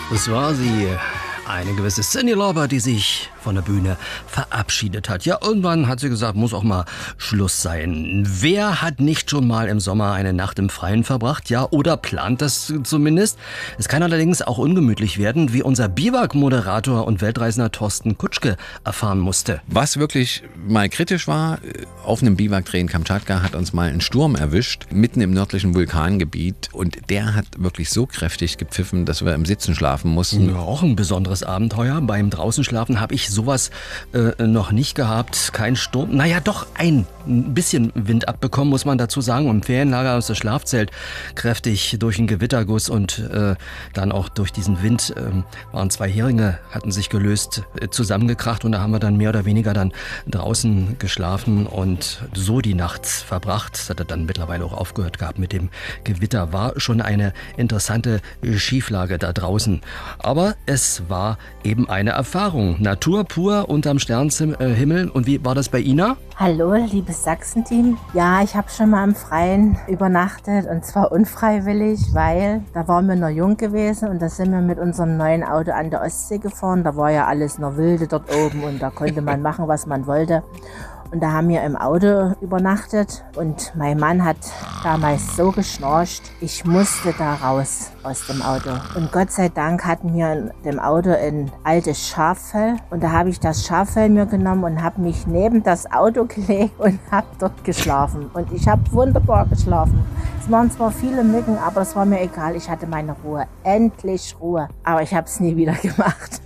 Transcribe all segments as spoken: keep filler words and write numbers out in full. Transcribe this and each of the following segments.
Das war sie, eine gewisse Cyndi Lauper, die sich von der Bühne verabschiedet hat. Ja, irgendwann hat sie gesagt, muss auch mal Schluss sein. Wer hat nicht schon mal im Sommer eine Nacht im Freien verbracht? Ja, oder plant das zumindest? Es kann allerdings auch ungemütlich werden, wie unser Biwak-Moderator und Weltreisender Thorsten Kutschke erfahren musste. Was wirklich mal kritisch war, auf einem Biwak-Dreh in Kamtschatka hat uns mal ein Sturm erwischt, mitten im nördlichen Vulkangebiet. Und der hat wirklich so kräftig gepfiffen, dass wir im Sitzen schlafen mussten. Ja, auch ein besonderes Abenteuer. Beim Draußenschlafen habe ich sowas äh, noch nicht gehabt. Kein Sturm. Naja, doch ein bisschen Wind abbekommen, muss man dazu sagen. Im Ferienlager aus dem Schlafzelt kräftig durch einen Gewitterguss und äh, dann auch durch diesen Wind äh, waren zwei Heringe, hatten sich gelöst, äh, zusammengekracht. Und da haben wir dann mehr oder weniger dann draußen geschlafen und so die Nacht verbracht. Das hat er dann mittlerweile auch aufgehört gehabt mit dem Gewitter. War schon eine interessante Schieflage da draußen. Aber es war eben eine Erfahrung. Natur pur unterm Sternenhimmel. Und wie war das bei Ina? Hallo, liebes Sachsen-Team. Ja, ich habe schon mal im Freien übernachtet und zwar unfreiwillig, weil da waren wir noch jung gewesen und da sind wir mit unserem neuen Auto an der Ostsee gefahren. Da war ja alles noch wilde dort oben und da konnte man machen, was man wollte. Und da haben wir im Auto übernachtet und mein Mann hat damals so geschnarcht, ich musste da raus aus dem Auto. Und Gott sei Dank hatten wir in dem Auto ein altes Schaffell und da habe ich das Schaffell mir genommen und habe mich neben das Auto gelegt und habe dort geschlafen. Und ich habe wunderbar geschlafen. Es waren zwar viele Mücken, aber es war mir egal. Ich hatte meine Ruhe. Endlich Ruhe. Aber ich habe es nie wieder gemacht.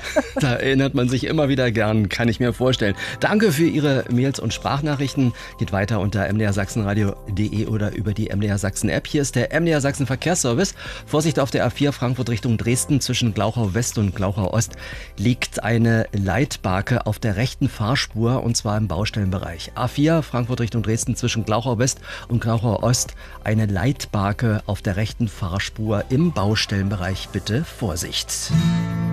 Da erinnert man sich immer wieder gern, kann ich mir vorstellen. Danke für Ihre Mails und Sprachnachrichten. Geht weiter unter m d r sachsenradio punkt d e oder über die M D R Sachsen App. Hier ist der M D R Sachsen Verkehrsservice. Vorsicht auf der A vier Frankfurt Richtung Dresden zwischen Glauchau West und Glauchau Ost liegt eine Leitbarke auf der rechten Fahrspur und zwar im Baustellenbereich. A vier Frankfurt Richtung Dresden zwischen Glauchau West und Glauchau Ost eine Leitbarke auf der rechten Fahrspur im Baustellenbereich. Bitte Vorsicht.